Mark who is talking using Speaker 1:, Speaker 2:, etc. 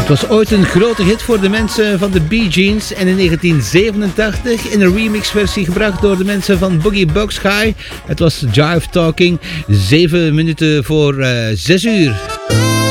Speaker 1: Het was ooit een grote hit voor de mensen van de Bee Gees en in 1987 in een remixversie gebracht door de mensen van Boogie Bugs High. Het was Jive Talking, 7 minuten voor 6 uur.